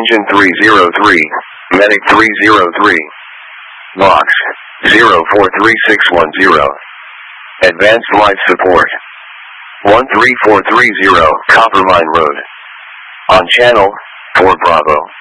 Engine 303, Medic 303. Box 043610. Advanced Life Support 13430, Coppermine Road. On channel 4 Bravo.